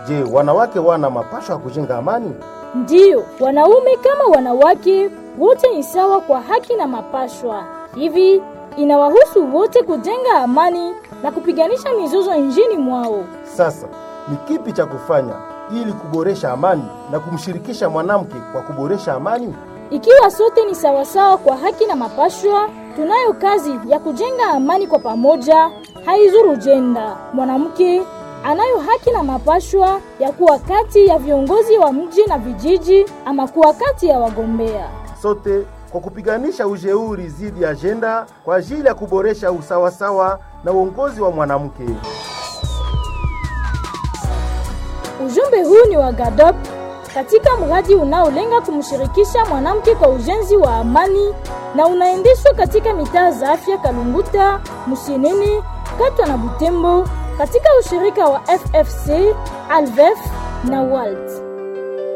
Je, wanawake wana mapasho ya kujenga amani? Ndiyo, wanaume kama wanawake wote ni sawa kwa haki na mapashwa. Hivi inawahusu wote kujenga amani na kupiganisha mizozo nchini mwao. Sasa ni kipi cha kufanya ili kuboresha amani na kumshirikisha mwanamke kwa kuboresha amani? Ikiwa sote ni sawasawa kwa haki na mapashwa, tunayo kazi ya kujenga amani kwa pamoja, haizuru jenda. Mwanamke anayo haki na mapashwa ya kuwa kati ya viongozi wa mji na vijiji ama kuwa kati ya wagombea. Sote kwa kupiganisha ujeuri zidi ya jenda kwa ajili ya kuboresha usawasawa na uongozi wa mwanamke. Ujumbe huu ni wa GADOP katika mradi unaolenga kumshirikisha mwanamke kwa ujenzi wa amani na unaendeshwa katika mitaa za afya Kalunguta, Musinini, Katwa na Butembo katika ushirika wa FFC, Alvef na WALT.